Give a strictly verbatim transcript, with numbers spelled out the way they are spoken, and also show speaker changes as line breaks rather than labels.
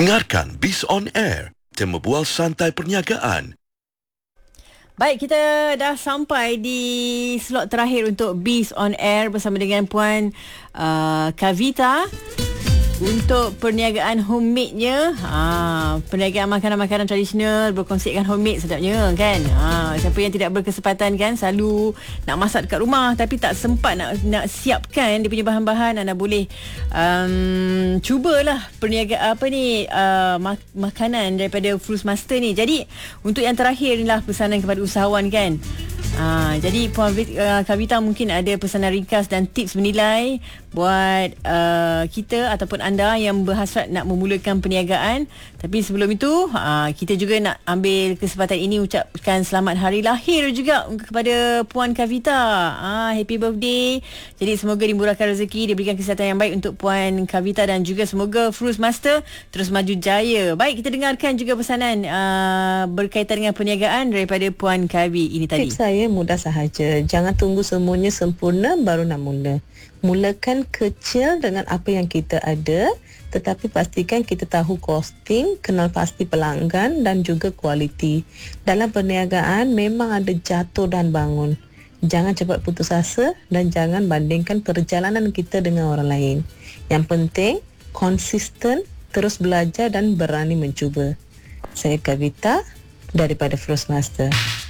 Dengarkan Biz on Air, tema bual santai perniagaan.
Baik, kita dah sampai di slot terakhir untuk Biz on Air bersama dengan Puan uh, Kavita. Untuk perniagaan homemade-nya, ha, perniagaan makanan-makanan tradisional, berkonsepkan homemade sedapnya kan. Ha, siapa yang tidak berkesempatan kan, selalu nak masak dekat rumah tapi tak sempat nak nak siapkan dia punya bahan-bahan, anda boleh um, cubalah perniagaan apa ni, uh, mak- makanan daripada Fruit Master ni. Jadi untuk yang terakhir ni lah pesanan kepada usahawan kan. Ha, jadi Puan uh, Kavita mungkin ada pesanan ringkas dan tips menilai buat uh, kita ataupun anda yang berhasrat nak memulakan perniagaan. Tapi sebelum itu uh, kita juga nak ambil kesempatan ini ucapkan selamat hari lahir juga kepada Puan Kavita. uh, Happy birthday. Jadi semoga dimurahkan rezeki, diberikan kesihatan yang baik untuk Puan Kavita dan juga semoga Fruit Master terus maju jaya. Baik, kita dengarkan juga pesanan uh, berkaitan dengan perniagaan daripada Puan Kavi ini tadi.
Tips saya mudah sahaja. Jangan tunggu semuanya sempurna baru nak mula. Mulakan kecil dengan apa yang kita ada, tetapi pastikan kita tahu costing, kenal pasti pelanggan dan juga kualiti. Dalam perniagaan memang ada jatuh dan bangun. Jangan cepat putus asa dan jangan bandingkan perjalanan kita dengan orang lain. Yang penting konsisten, terus belajar dan berani mencuba. Saya Kavita daripada Fruit Master.